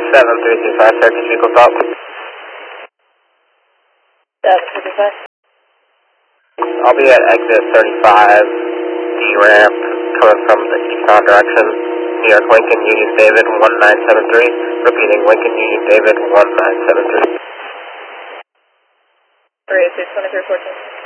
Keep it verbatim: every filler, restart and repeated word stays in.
seven three two five, Syracuse vehicle stop. seven three two five. I'll be at exit thirty-five, D ramp, coming from the eastbound direction. New York Lincoln Union David one nine seven three. Repeating, Lincoln Union David one nine seven three. three eight two, twenty-three fourteen.